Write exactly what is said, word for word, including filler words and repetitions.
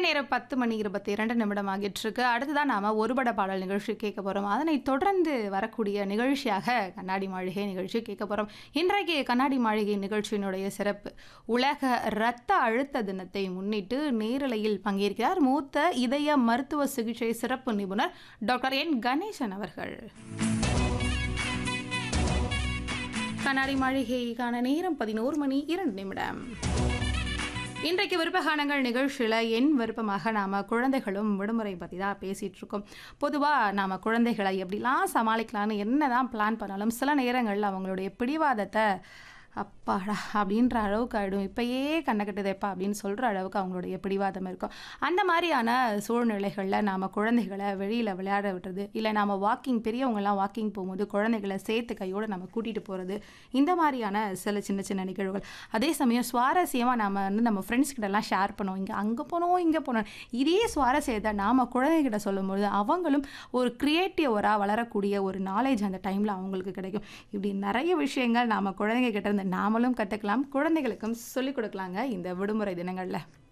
நேரம் பத்து மணி இருபத்தி இரண்டு நிமிடம் ஆகிட்டிருக்கு. அடுத்ததான் நாம ஒருபட பாடல் நிகழ்ச்சி கேட்க போறோம். அதனைத் தொடர்ந்து வரக்கூடிய நிகழ்ச்சியாக கண்ணாடி மாளிகை நிகழ்ச்சி கேட்க போறோம். இன்றைக்கு கண்ணாடி மாளிகை நிகழ்ச்சியினுடைய சிறப்பு உலக இரத்த அழுத்த தினத்தை முன்னிட்டு நேரலையில் பங்கேற்கிறார் மூத்த இதய மருத்துவ சிகிச்சை சிறப்பு நிபுணர் டாக்டர் என் கணேசன் அவர்கள். கண்ணாடி மாளிகைக்கான நேரம் பதினோரு மணி இரண்டு நிமிடம். இன்றைக்கு விருப்பகானங்கள் நிகழ்ச்சியில் என் விருப்பமாக நாம் குழந்தைகளும் விடுமுறை பற்றி தான் பேசிகிட்டு இருக்கோம். பொதுவாக நாம் குழந்தைகளை எப்படிலாம் சமாளிக்கலான்னு என்ன தான் பிளான் பண்ணாலும் சில நேரங்களில் அவங்களுடைய பிடிவாதத்தை அப்பாடா அப்படின்ற அளவுக்கு ஆகிடும். இப்போயே கண்ணை கட்டுதேப்பா அப்படின்னு சொல்கிற அளவுக்கு அவங்களுடைய பிடிவாதம் இருக்கும். அந்த மாதிரியான சூழ்நிலைகளில் நாம் குழந்தைகளை வெளியில் விளையாட விடுறது, இல்லை நாம் வாக்கிங் பெரியவங்கெல்லாம் வாக்கிங் போகும்போது குழந்தைகளை சேர்த்து கையோடு நம்ம கூட்டிகிட்டு போகிறது, இந்த மாதிரியான சில சின்ன சின்ன நிகழ்வுகள். அதே சமயம் சுவாரஸ்யமாக நாம் வந்து நம்ம ஃப்ரெண்ட்ஸ் கிட்டலாம் ஷேர் பண்ணுவோம், இங்கே அங்கே போனோம் இங்கே போனோம். இதே சுவாரஸ்யத்தை நாம் குழந்தைகிட்ட சொல்லும்போது அவங்களும் ஒரு க்ரியேட்டிவராக வளரக்கூடிய ஒரு நாலேஜ் அந்த டைமில் அவங்களுக்கு கிடைக்கும். இப்படி நிறைய விஷயங்கள் நாம் குழந்தைங்க கிட்ட இருந்து நாமளும் கற்றுக்கலாம், குழந்தைகளுக்கும் சொல்லிக் கொடுக்கலாங்க இந்த விடுமுறை தினங்களில்.